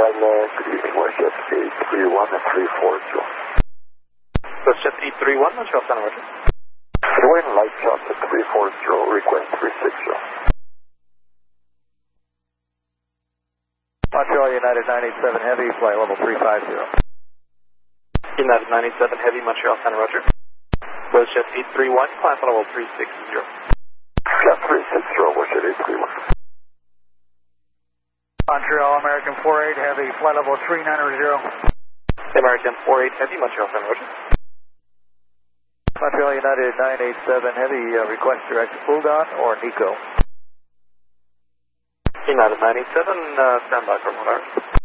good evening, WestJet 831 and 340. WestJet 831, Montreal Center, Roger. Wind light shot at 340, request 360. Montreal United 987 Heavy, flight level 350. United 97 Heavy, Montreal Center, Roger. WestJet 831, climb level 360. Yeah, 360, WestJet 831. Montreal American 48 Heavy, flight level 390. American 48 Heavy, Montreal Center, Roger. Montreal United 987 Heavy, request direct to Fulgon or Nico. United 97, stand by for 1 hour.